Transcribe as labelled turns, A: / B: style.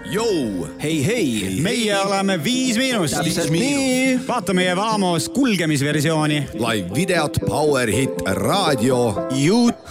A: Jou!
B: Hei!
C: Meie oleme 5 Miinust.
B: Täpselt nii.
C: Vaata meie Vaamos kulgemisversiooni.
A: Live videot, Power Hit, raadio,
B: YouTube.